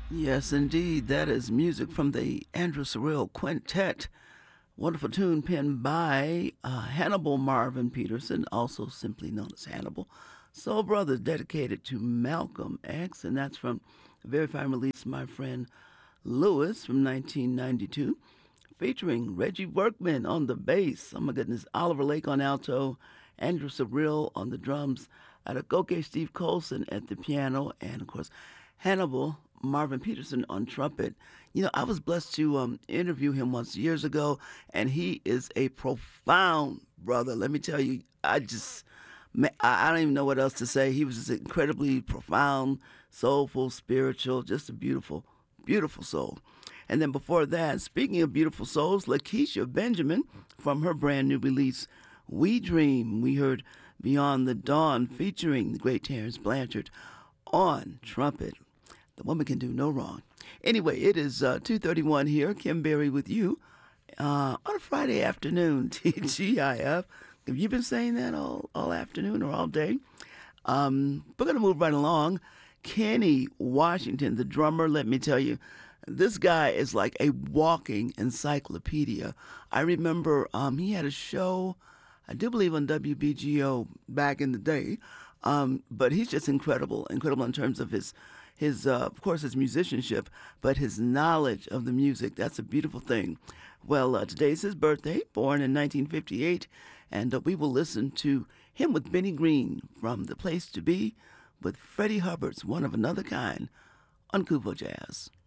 Yes, indeed. That is music from the Andrew Sorrell Quintet. Wonderful tune penned by Hannibal Marvin Peterson, also simply known as Hannibal. Soul Brothers, dedicated to Malcolm X, and that's from a very fine release, my friend Lewis from 1992, featuring Reggie Workman on the bass. Oh my goodness, Oliver Lake on alto, Andrew Sorrell on the drums, Adagoke Steve Colson at the piano, and of course, Hannibal Marvin Peterson on trumpet. You know, I was blessed to interview him once years ago, and he is a profound brother. Let me tell you, I don't even know what else to say. He was just incredibly profound, soulful, spiritual, just a beautiful, beautiful soul. And then before that, speaking of beautiful souls, Lakeisha Benjamin from her brand new release, We Dream. We heard Beyond the Dawn featuring the great Terrence Blanchard on trumpet. The woman can do no wrong. Anyway, it is 2:31 here. Kim Berry with you on a Friday afternoon. TGIF. Have you been saying that all afternoon or all day? We're going to move right along. Kenny Washington, the drummer, let me tell you, this guy is like a walking encyclopedia. I remember he had a show, I do believe on WBGO back in the day, but he's just incredible, incredible in terms of his of course his musicianship, but his knowledge of the music. That's a beautiful thing. Well, today's his birthday, born in 1958, and we will listen to him with Benny Green from The Place to Be with Freddie Hubbard's One of Another Kind on Kuvo Jazz.